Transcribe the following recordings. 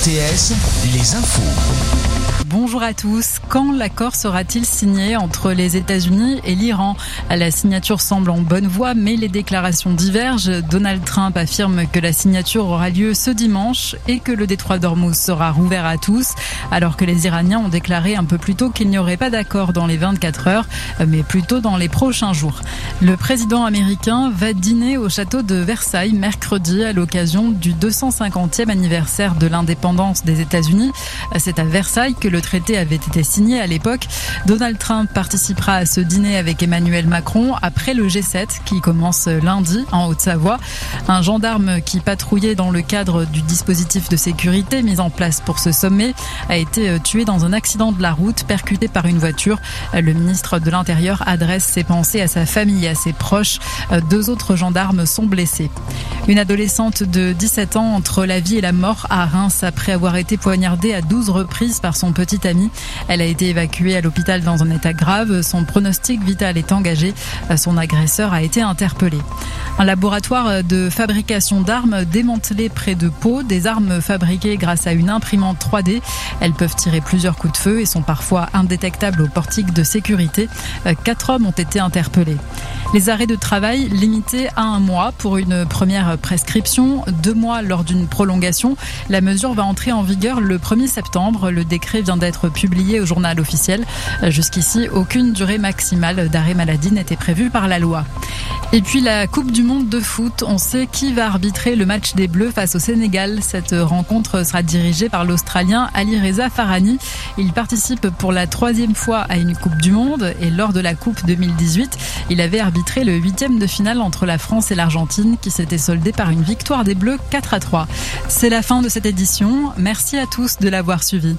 RTS, les infos. Bonjour à tous. Quand l'accord sera-t-il signé entre les États-Unis et l'Iran ? La signature semble en bonne voie, mais les déclarations divergent. Donald Trump affirme que la signature aura lieu ce dimanche et que le détroit d'Ormuz sera rouvert à tous, alors que les Iraniens ont déclaré un peu plus tôt qu'il n'y aurait pas d'accord dans les 24 heures, mais plutôt dans les prochains jours. Le président américain va dîner au château de Versailles mercredi à l'occasion du 250e anniversaire de l'indépendance des États-Unis. C'est à Versailles que le traité avait été signé à l'époque. Donald Trump participera à ce dîner avec Emmanuel Macron après le G7 qui commence lundi en Haute-Savoie. Un gendarme qui patrouillait dans le cadre du dispositif de sécurité mis en place pour ce sommet a été tué dans un accident de la route percuté par une voiture. Le ministre de l'Intérieur adresse ses pensées à sa famille et à ses proches. 2 autres gendarmes sont blessés. Une adolescente de 17 ans entre la vie et la mort à Reims après avoir été poignardée à 12 reprises par son petit ami. Elle a été évacuée à l'hôpital dans un état grave. Son pronostic vital est engagé. Son agresseur a été interpellé. Un laboratoire de fabrication d'armes démantelé près de Pau. Des armes fabriquées grâce à une imprimante 3D. Elles peuvent tirer plusieurs coups de feu et sont parfois indétectables au portique de sécurité. 4 hommes ont été interpellés. Les arrêts de travail limités à 1 mois pour une première prescription, 2 mois lors d'une prolongation. La mesure va entrer en vigueur le 1er septembre. Le décret vient d'être publié au journal officiel. Jusqu'ici, aucune durée maximale d'arrêt maladie n'était prévue par la loi. Et puis la Coupe du Monde de foot, on sait qui va arbitrer le match des Bleus face au Sénégal. Cette rencontre sera dirigée par l'Australien Ali Reza Farhani. Il participe pour la 3e fois à une Coupe du Monde et lors de la Coupe 2018, il avait arbitré le 8e de finale entre la France et l'Argentine qui s'était soldée par une victoire des Bleus 4-3. C'est la fin de cette édition. Merci à tous de l'avoir suivi.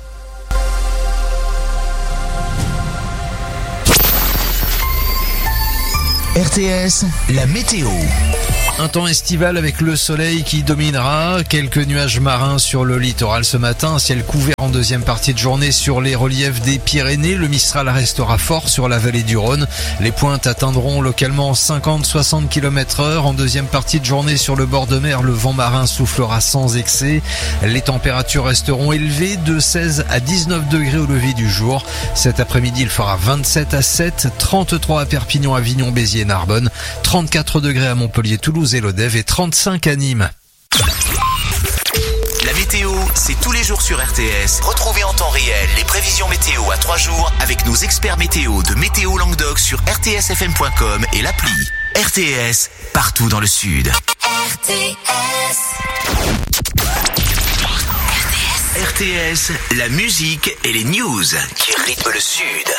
RTS, la météo. Un temps estival avec le soleil qui dominera, quelques nuages marins sur le littoral ce matin, ciel couvert en deuxième partie de journée sur les reliefs des Pyrénées, le Mistral restera fort sur la vallée du Rhône, les pointes atteindront localement 50-60 km/h, en deuxième partie de journée sur le bord de mer, le vent marin soufflera sans excès, les températures resteront élevées de 16 à 19 degrés au lever du jour, cet après-midi il fera 27 à 7, 33 à Perpignan, Avignon, Béziers et Narbonne, 34 degrés à Montpellier, Toulouse et Lodève et 35 à Nîmes. La météo, c'est tous les jours sur RTS. Retrouvez en temps réel les prévisions météo à 3 jours avec nos experts météo de Météo Languedoc sur rtsfm.com et l'appli. RTS, partout dans le Sud. RTS, la musique et les news qui rythment le Sud.